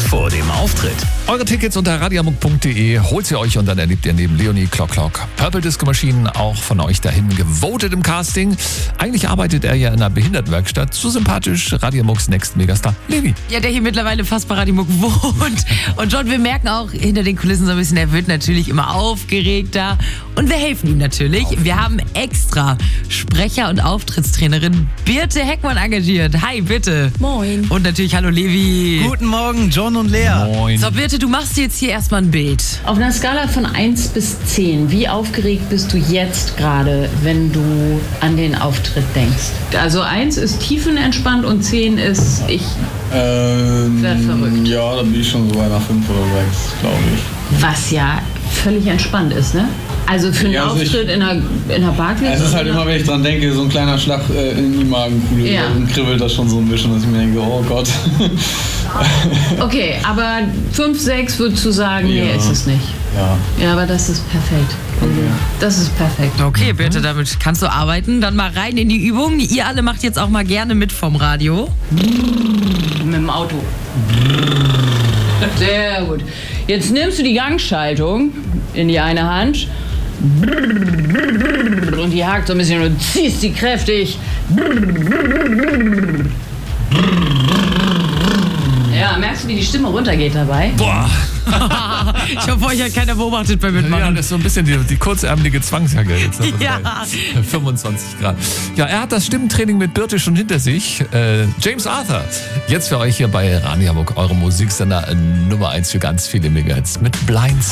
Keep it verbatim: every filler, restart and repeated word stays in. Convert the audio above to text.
vor dem Auftritt. Eure Tickets unter radiamuk punkt de, holt sie euch und dann erlebt ihr neben Leonie Clock Clock Purple Disco Machine auch von euch dahin gewotet im Casting. Eigentlich arbeitet er ja in einer Behindertenwerkstatt. So sympathisch, Radiamuks Next Megastar Levi. Ja, der hier mittlerweile fast bei Radiamuk wohnt. Und John, wir merken auch hinter den Kulissen so ein bisschen, er wird natürlich immer aufgeregter. Und wir helfen ihm natürlich. Wir haben extra Sprecher- und Auftrittstrainerin Birte Heckmann engagiert. Hi, Birte. Moin. Und natürlich hallo, Levi. Guten Morgen, John und Lea. Moin. So, Birte, du machst jetzt hier erstmal ein Bild. Auf einer Skala von eins bis zehn, wie aufgeregt bist du jetzt gerade, wenn du an den Auftritt denkst? Also eins ist tiefenentspannt und zehn ist ich Ähm, werd verrückt. Ja, da bin ich schon so bei einer fünf oder sechs, glaube ich. Was ja völlig entspannt ist, ne? Also für einen Ja, also Auftritt ich- in einer, in einer Barclays. Es ist halt oder- immer, wenn ich dran denke, so ein kleiner Schlag äh, in die Magenkuhle Ja. und kribbelt das schon so ein bisschen, dass ich mir denke, oh Gott. Okay, aber fünf, sechs würdest du sagen, nee, Ja. ist es nicht. Ja. Ja, aber das ist perfekt. Das ist perfekt. Okay, Birte, damit kannst du arbeiten. Dann mal rein in die Übung. Ihr alle macht jetzt auch mal gerne mit vom Radio. Mit dem Auto. Sehr gut. Jetzt nimmst du die Gangschaltung in die eine Hand und die hakt so ein bisschen und ziehst sie kräftig. Ja, merkst du, wie die Stimme runtergeht dabei? Boah. Ich hoffe, euch hat keiner beobachtet beim Ja, Mitmachen. das ist so ein bisschen die, die kurzärmelige Zwangsjacke jetzt. Ne? Ja. fünfundzwanzig Grad. Ja, er hat das Stimmtraining mit Birte schon hinter sich. Äh, James Arthur. Jetzt für euch hier bei Radiamuk, eure Musiksender Nummer eins für ganz viele Megahertz mit Blinds.